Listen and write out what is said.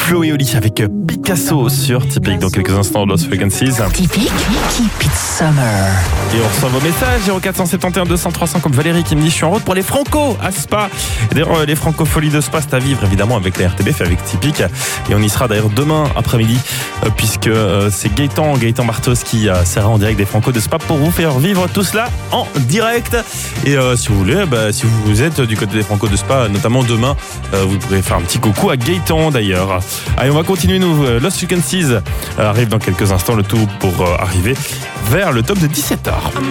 Flo et Oli avec Picasso sur Typique dans quelques instants. Lost Frequencies. Typique, keep it summer. Et on reçoit vos messages 0471 200 300 comme Valérie qui me dit je suis en route pour les Franco à Spa. Et d'ailleurs les Francofolies de Spa c'est à vivre évidemment avec la RTBF avec Typique et on y sera d'ailleurs demain après-midi puisque c'est Gaëtan Martos qui sera en direct des Franco de Spa pour vous faire vivre tout cela en direct. Et si vous voulez, si vous êtes du côté des Franco de Spa, notamment demain, vous pourrez faire un petit coucou à Gaëtan d'ailleurs. Allez, on va continuer nous. Lost Frequencies arrive dans quelques instants, le tout pour arriver vers le top de 17h.